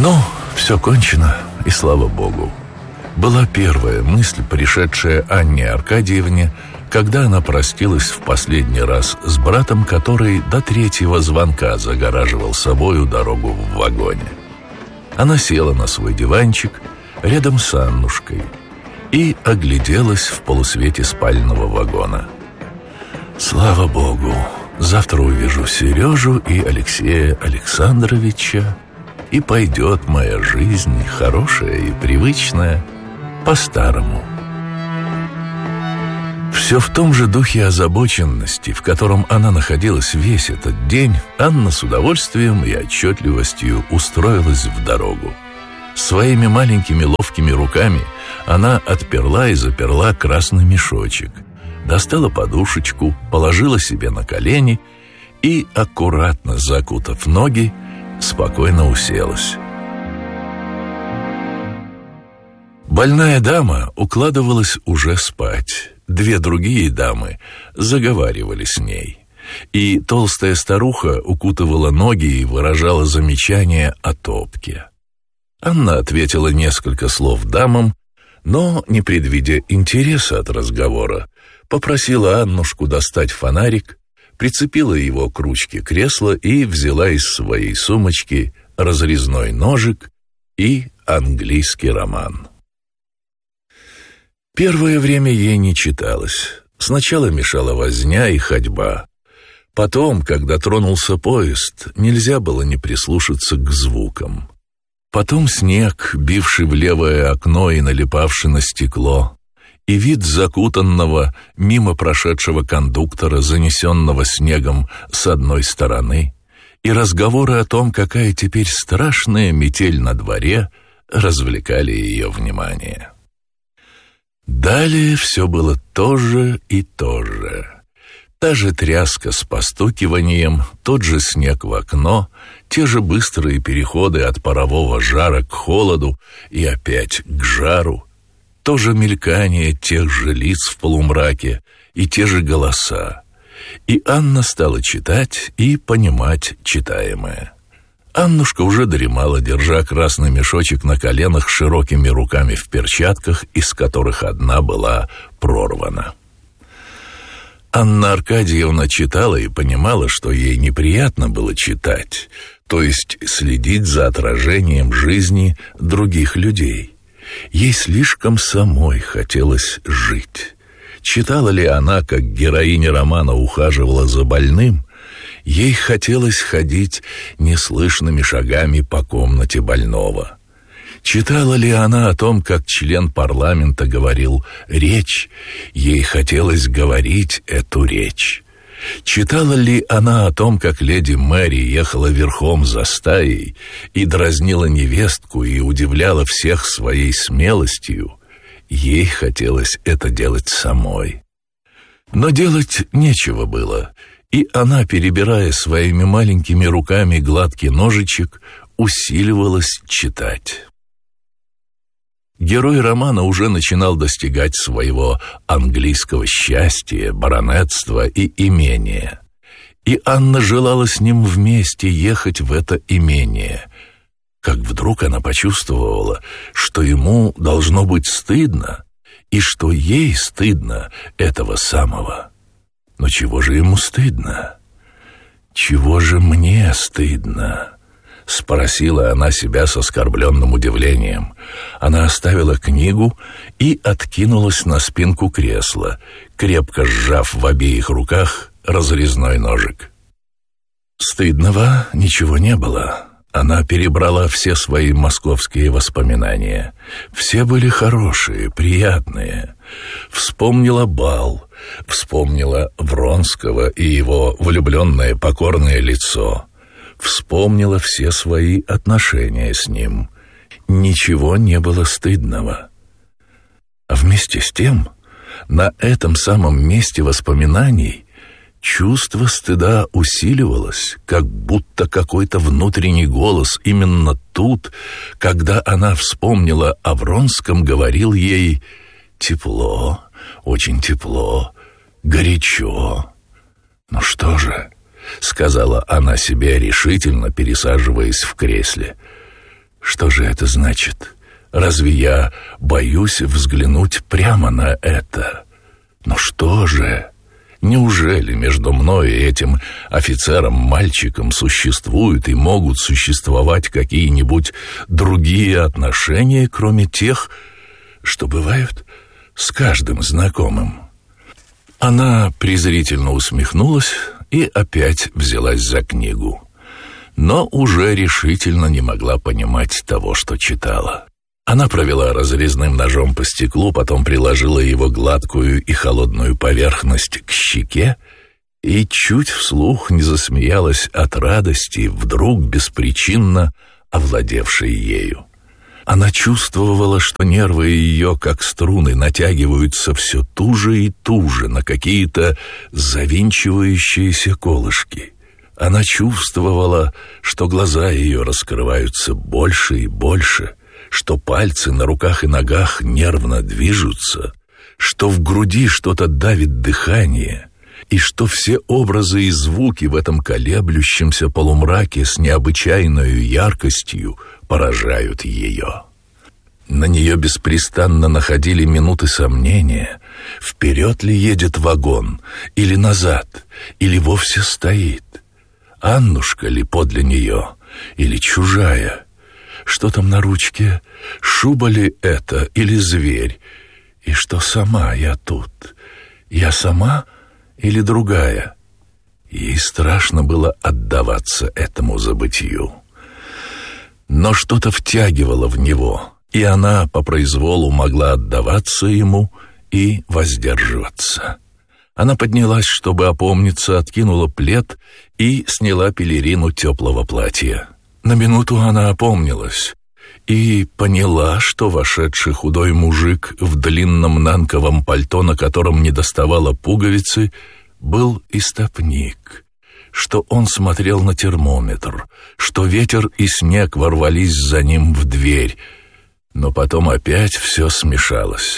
Ну, все кончено, и слава богу. Была первая мысль, пришедшая Анне Аркадьевне, когда она простилась в последний раз с братом, который до третьего звонка загораживал собою дорогу в вагоне. Она села на свой диванчик рядом с Аннушкой и огляделась в полусвете спального вагона. «Слава богу, завтра увижу Сережу и Алексея Александровича, и пойдет моя жизнь, хорошая и привычная, по-старому». Все в том же духе озабоченности, в котором она находилась весь этот день, Анна с удовольствием и отчетливостью устроилась в дорогу. Своими маленькими ловкими руками она отперла и заперла красный мешочек, достала подушечку, положила себе на колени и, аккуратно закутав ноги, спокойно уселась. Больная дама укладывалась уже спать. Две другие дамы заговаривали с ней, и толстая старуха укутывала ноги и выражала замечания о топке. Анна ответила несколько слов дамам, но, не предвидя интереса от разговора, попросила Аннушку достать фонарик, прицепила его к ручке кресла и взяла из своей сумочки разрезной ножик и английский роман. Первое время ей не читалось. Сначала мешала возня и ходьба. Потом, когда тронулся поезд, нельзя было не прислушаться к звукам. Потом снег, бивший в левое окно и налипавший на стекло, и вид закутанного, мимо прошедшего кондуктора, занесенного снегом с одной стороны, и разговоры о том, какая теперь страшная метель на дворе, развлекали ее внимание. Далее все было то же и то же. Та же тряска с постукиванием, тот же снег в окно, те же быстрые переходы от парового жара к холоду и опять к жару, то же мелькание тех же лиц в полумраке и те же голоса. И Анна стала читать и понимать читаемое. Аннушка уже дремала, держа красный мешочек на коленах широкими руками в перчатках, из которых одна была прорвана. Анна Аркадьевна читала и понимала, что ей неприятно было читать, то есть следить за отражением жизни других людей. Ей слишком самой хотелось жить. Читала ли она, как героиня романа ухаживала за больным, ей хотелось ходить неслышными шагами по комнате больного. Читала ли она о том, как член парламента говорил речь, ей хотелось говорить эту речь. Читала ли она о том, как леди Мэри ехала верхом за стаей и дразнила невестку и удивляла всех своей смелостью, ей хотелось это делать самой. Но делать нечего было, и она, перебирая своими маленькими руками гладкий ножичек, усиливалась читать. Герой романа уже начинал достигать своего английского счастья, баронетства и имения. И Анна желала с ним вместе ехать в это имение. Как вдруг она почувствовала, что ему должно быть стыдно, и что ей стыдно этого самого. Но чего же ему стыдно? Чего же мне стыдно? Спросила она себя с оскорбленным удивлением. Она оставила книгу и откинулась на спинку кресла, крепко сжав в обеих руках разрезной ножик. Стыдного ничего не было. Она перебрала все свои московские воспоминания. Все были хорошие, приятные. Вспомнила бал, вспомнила Вронского и его влюбленное покорное лицо. Вспомнила все свои отношения с ним. Ничего не было стыдного. А вместе с тем, на этом самом месте воспоминаний чувство стыда усиливалось, как будто какой-то внутренний голос именно тут, когда она вспомнила о Вронском, говорил ей: «Тепло, очень тепло, горячо». «Ну что же?» — сказала она себе решительно, пересаживаясь в кресле. Что же это значит? Разве я боюсь взглянуть прямо на это? Но что же? Неужели между мной и этим офицером-мальчиком существуют и могут существовать какие-нибудь другие отношения, кроме тех, что бывают с каждым знакомым? Она презрительно усмехнулась и опять взялась за книгу, но уже решительно не могла понимать того, что читала. Она провела разрезным ножом по стеклу, потом приложила его гладкую и холодную поверхность к щеке и чуть вслух не засмеялась от радости, вдруг беспричинно овладевшей ею. Она чувствовала, что нервы ее, как струны, натягиваются все туже и туже на какие-то завинчивающиеся колышки. Она чувствовала, что глаза ее раскрываются больше и больше, что пальцы на руках и ногах нервно движутся, что в груди что-то давит дыхание, и что все образы и звуки в этом колеблющемся полумраке с необычайной яркостью поражают ее. На нее беспрестанно находили минуты сомнения, вперед ли едет вагон, или назад, или вовсе стоит. Аннушка ли подле нее, или чужая? Что там на ручке? Шуба ли это или зверь? И что сама я тут? Я сама или другая? Ей страшно было отдаваться этому забытью. Но что-то втягивало в него, и она по произволу могла отдаваться ему и воздерживаться. Она поднялась, чтобы опомниться, откинула плед и сняла пелерину теплого платья. На минуту она опомнилась и поняла, что вошедший худой мужик в длинном нанковом пальто, на котором недоставало пуговицы, был истопник, что он смотрел на термометр, что ветер и снег ворвались за ним в дверь, но потом опять все смешалось.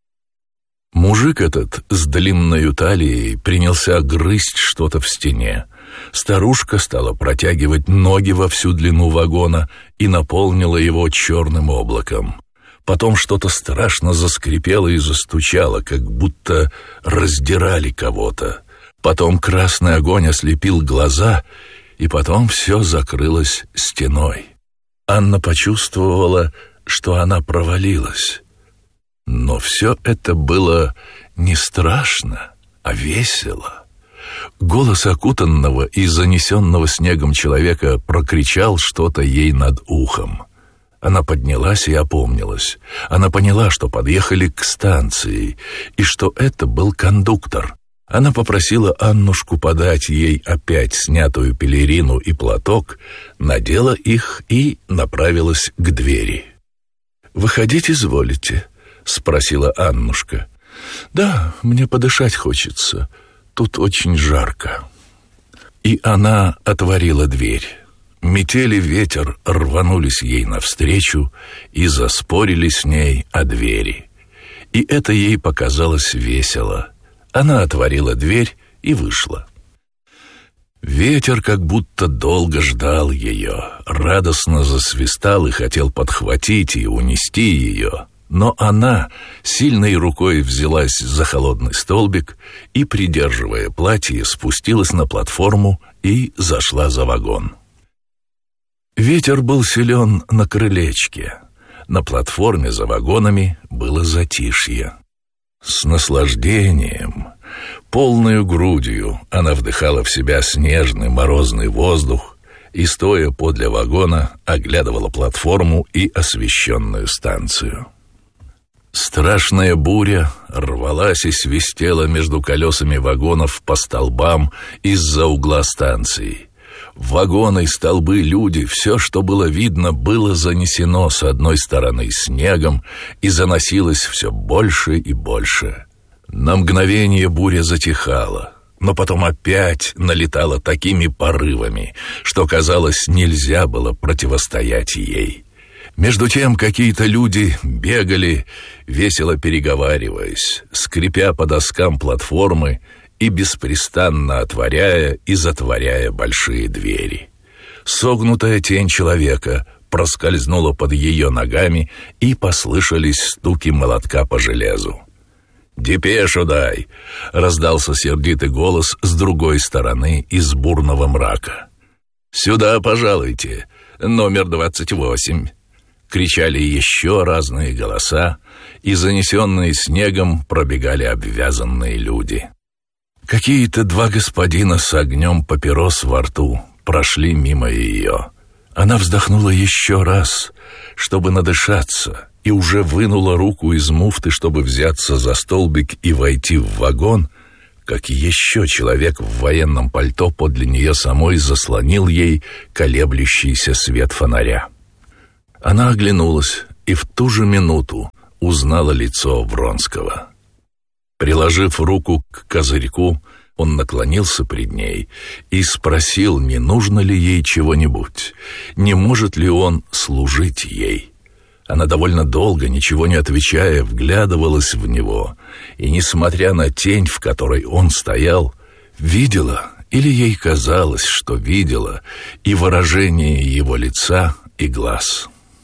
Мужик этот с длинной талией принялся грызть что-то в стене. Старушка стала протягивать ноги во всю длину вагона и наполнила его черным облаком. Потом что-то страшно заскрипело и застучало, как будто раздирали кого-то. Потом красный огонь ослепил глаза, и потом все закрылось стеной. Анна почувствовала, что она провалилась. Но все это было не страшно, а весело. Голос окутанного и занесенного снегом человека прокричал что-то ей над ухом. Она поднялась и опомнилась. Она поняла, что подъехали к станции, и что это был кондуктор. Она попросила Аннушку подать ей опять снятую пелерину и платок, надела их и направилась к двери. «Выходить изволите?» — спросила Аннушка. «Да, мне подышать хочется. Тут очень жарко». И она отворила дверь. Метель и ветер рванулись ей навстречу и заспорили с ней о двери. И это ей показалось весело. Она отворила дверь и вышла. Ветер как будто долго ждал ее, радостно засвистал и хотел подхватить и унести ее. Но она сильной рукой взялась за холодный столбик и, придерживая платье, спустилась на платформу и зашла за вагон. Ветер был силен на крылечке. На платформе за вагонами было затишье. С наслаждением, полною грудью она вдыхала в себя снежный морозный воздух и, стоя подле вагона, оглядывала платформу и освещенную станцию. Страшная буря рвалась и свистела между колесами вагонов по столбам из-за угла станции. Вагоны, столбы, люди, все, что было видно, было занесено с одной стороны снегом и заносилось все больше и больше. На мгновение буря затихала, но потом опять налетала такими порывами, что, казалось, нельзя было противостоять ей. Между тем какие-то люди бегали, весело переговариваясь, скрипя по доскам платформы и беспрестанно отворяя и затворяя большие двери. Согнутая тень человека проскользнуло под ее ногами, и послышались стуки молотка по железу. «Депешу дай!» — раздался сердитый голос с другой стороны из бурного мрака. «Сюда пожалуйте, номер 28!» — кричали еще разные голоса, и занесенные снегом пробегали обвязанные люди. Какие-то два господина с огнем папирос во рту прошли мимо ее. Она вздохнула еще раз, чтобы надышаться, и уже вынула руку из муфты, чтобы взяться за столбик и войти в вагон, как еще человек в военном пальто подле нее самой заслонил ей колеблющийся свет фонаря. Она оглянулась и в ту же минуту узнала лицо Вронского. Приложив руку к козырьку, он наклонился пред ней и спросил, не нужно ли ей чего-нибудь, не может ли он служить ей. Она довольно долго, ничего не отвечая, вглядывалась в него, и, несмотря на тень, в которой он стоял, видела, или ей казалось, что видела, и выражение его лица и глаз.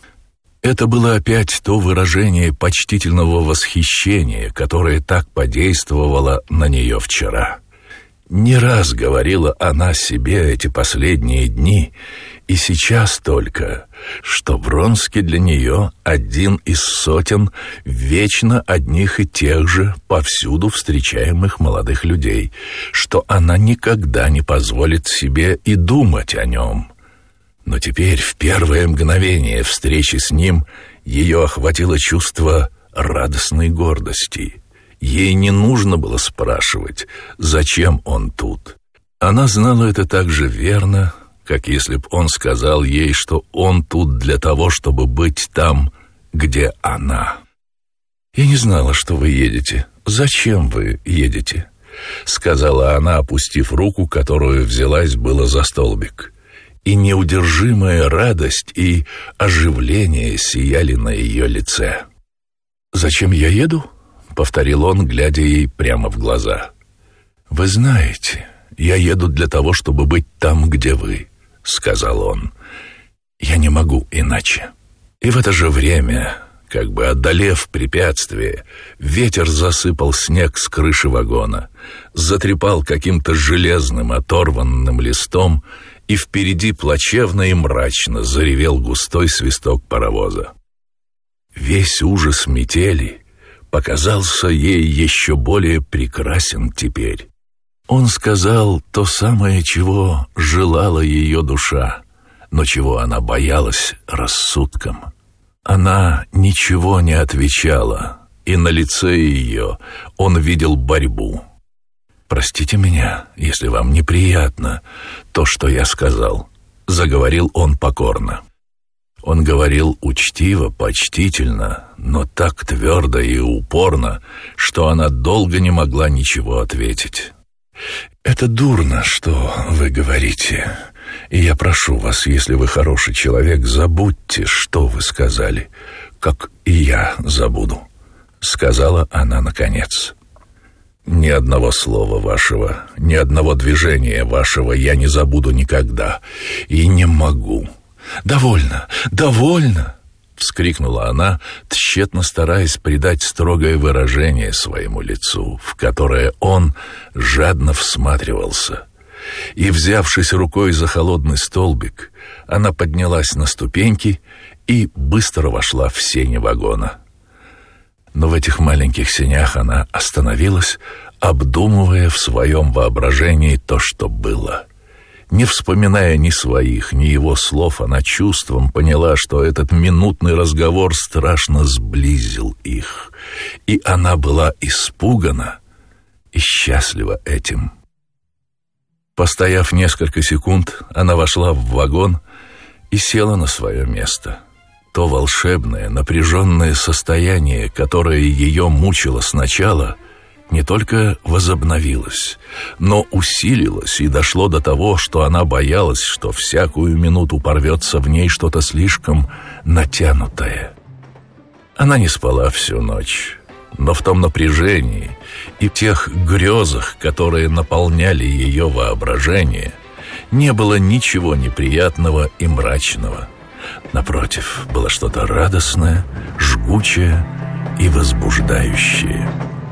Это было опять то выражение почтительного восхищения, которое так подействовало на нее вчера. Не раз говорила она себе эти последние дни, и сейчас только, что Вронский для нее один из сотен вечно одних и тех же повсюду встречаемых молодых людей, что она никогда не позволит себе и думать о нем. Но теперь, в первое мгновение встречи с ним, ее охватило чувство радостной гордости. Ей не нужно было спрашивать, зачем он тут. Она знала это так же верно, как если б он сказал ей, что он тут для того, чтобы быть там, где она. «Я не знала, что вы едете. Зачем вы едете?» — сказала она, опустив руку, которую взялась было за столбик. И неудержимая радость и оживление сияли на ее лице. «Зачем я еду?» — повторил он, глядя ей прямо в глаза. «Вы знаете, я еду для того, чтобы быть там, где вы», — сказал он. «Я не могу иначе». И в это же время, как бы одолев препятствие, ветер засыпал снег с крыши вагона, затрепал каким-то железным оторванным листом, и впереди плачевно и мрачно заревел густой свисток паровоза. Весь ужас метели показался ей еще более прекрасен теперь. Он сказал то самое, чего желала ее душа, но чего она боялась рассудком. Она ничего не отвечала, и на лице ее он видел борьбу. «Простите меня, если вам неприятно то, что я сказал», — заговорил он покорно. Он говорил учтиво, почтительно, но так твердо и упорно, что она долго не могла ничего ответить. «Это дурно, что вы говорите, и я прошу вас, если вы хороший человек, забудьте, что вы сказали, как и я забуду», — сказала она наконец. «Ни одного слова вашего, ни одного движения вашего я не забуду никогда, и не могу». «Довольно, довольно!» — вскрикнула она, тщетно стараясь придать строгое выражение своему лицу, в которое он жадно всматривался. И, взявшись рукой за холодный столбик, она поднялась на ступеньки и быстро вошла в сени вагона. Но в этих маленьких сенях она остановилась, обдумывая в своем воображении то, что было. Не вспоминая ни своих, ни его слов, она чувством поняла, что этот минутный разговор страшно сблизил их, и она была испугана и счастлива этим. Постояв несколько секунд, она вошла в вагон и села на свое место. То волшебное, напряженное состояние, которое ее мучило сначала, не только возобновилось, но усилилось и дошло до того, что она боялась, что всякую минуту порвется в ней что-то слишком натянутое. Она не спала всю ночь, но в том напряжении и в тех грезах, которые наполняли ее воображение, не было ничего неприятного и мрачного. Напротив, было что-то радостное, жгучее и возбуждающее.